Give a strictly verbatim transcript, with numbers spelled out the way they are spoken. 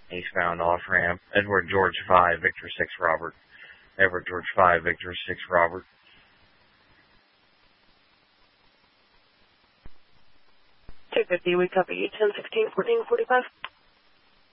Eastbound off-ramp. Edward George five, Victor six, Robert. Edward George five, Victor six, Robert. two fifty, we copy you, ten sixteen, fourteen forty-five.